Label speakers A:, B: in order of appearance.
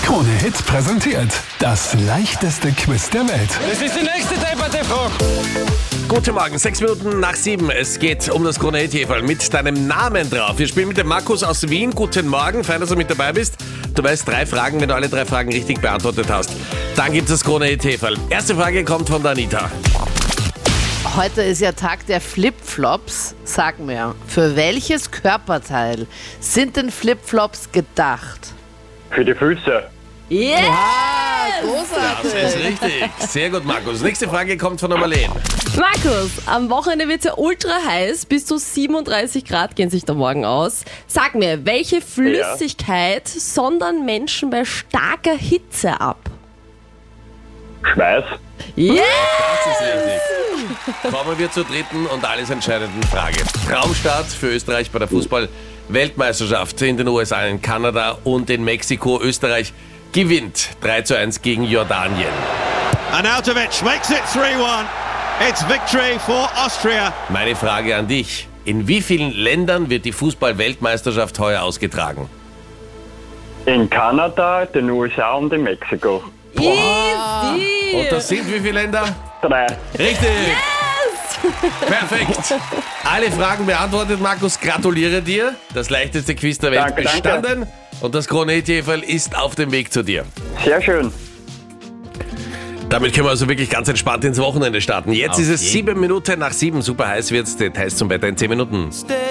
A: Krone Hits präsentiert das leichteste Quiz der Welt.
B: Das ist die nächste depperte Frage.
C: Guten Morgen, 6 Minuten nach 7. Es geht um das Krone Hit Heferl mit deinem Namen drauf. Wir spielen mit dem Markus aus Wien. Guten Morgen, fein, dass du mit dabei bist. Du weißt 3 Fragen, wenn du alle 3 Fragen richtig beantwortet hast. Dann gibt es das Krone Hit Heferl. Erste Frage kommt von der Anita.
D: Heute ist ja Tag der Flipflops. Sag mir, für welches Körperteil sind denn Flipflops gedacht?
E: Für die Füße.
D: Yeah!
C: Das
D: Großartig!
C: ist richtig. Sehr gut, Markus. Nächste Frage kommt von der Marlene.
F: Markus, am Wochenende wird es ja ultra heiß, bis zu 37 Grad gehen sich da morgen aus. Sag mir, welche Flüssigkeit sondern Menschen bei starker Hitze ab?
E: Schweiß.
F: Yeah!
C: Das ist richtig. Kommen wir zur dritten und alles entscheidenden Frage. Traumstart für Österreich bei der Fußball-Weltmeisterschaft in den USA, in Kanada und in Mexiko. Österreich gewinnt 3:1 gegen Jordanien.
G: Arnautovic makes it 3-1. It's victory for Austria.
C: Meine Frage an dich. In wie vielen Ländern wird die Fußball-Weltmeisterschaft heuer ausgetragen?
E: In Kanada, den USA und in Mexiko.
F: Easy!
C: Und das sind wie viele Länder?
E: 3.
C: Richtig! Perfekt! Alle Fragen beantwortet, Markus. Gratuliere dir. Das leichteste Quiz der Welt
E: Danke,
C: bestanden.
E: danke.
C: Und das Krone Hit Heferl ist auf dem Weg zu dir.
E: Sehr schön.
C: Damit können wir also wirklich ganz entspannt ins Wochenende starten. Jetzt ist es 7 Minuten nach 7. Super heiß wird's. Details zum Wetter in 10 Minuten.